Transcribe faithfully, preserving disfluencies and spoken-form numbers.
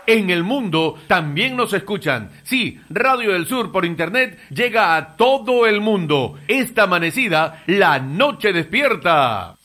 En el mundo también nos escuchan. Sí, Radio del Sur por internet llega a todo el mundo. Esta amanecida, la noche despierta.